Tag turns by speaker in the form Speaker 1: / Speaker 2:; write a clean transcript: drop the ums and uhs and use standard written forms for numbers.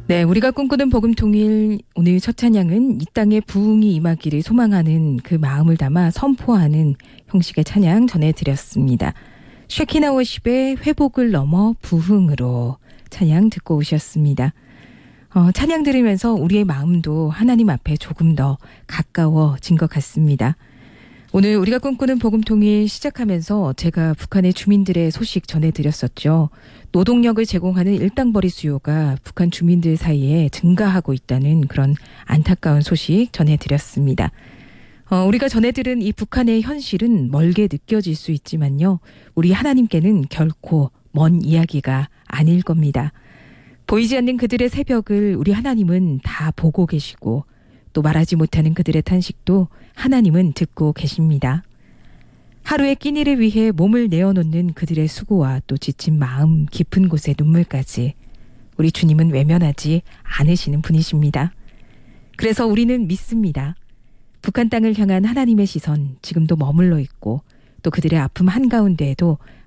Speaker 1: 네, 우리가 꿈꾸는 복음통일 오늘 첫 찬양은 이 땅에 부흥이 임하기를 소망하는 그 마음을 담아 선포하는 형식의 찬양 전해드렸습니다. 쉐키나 워십의 회복을 넘어 부흥으로 찬양 듣고 오셨습니다. 찬양 들으면서 우리의 마음도 하나님 앞에 조금 더 가까워진 것 같습니다. 오늘 우리가 꿈꾸는 복음통일 시작하면서 제가 북한의 주민들의 소식 전해드렸었죠. 노동력을 제공하는 일당벌이 수요가 북한 주민들 사이에 증가하고 있다는 그런 안타까운 소식 전해드렸습니다. 우리가 전해들은 이 북한의 현실은 멀게 느껴질 수 있지만요. 우리 하나님께는 결코 먼 이야기가 아닐 겁니다. 보이지 않는 그들의 새벽을 우리 하나님은 다 보고 계시고 또 말하지 못하는 그들의 탄식도 하나님은 듣고 계십니다. 하루의 끼니를 위해 몸을 내어놓는 그들의 수고와 또 지친 마음 깊은 곳의 눈물까지 우리 주님은 외면하지 않으시는 분이십니다. 그래서 우리는 믿습니다. 북한 땅을 향한 하나님의 시선 지금도 머물러 있고 또 그들의 아픔 한가운데에도